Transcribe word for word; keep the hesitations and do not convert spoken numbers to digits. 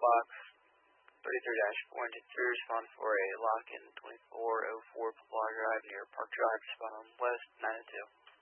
box thirty-three dash four one two three, respond for a lock in twenty-four oh four Poplar Drive near Park Drive, respond on west nine oh two.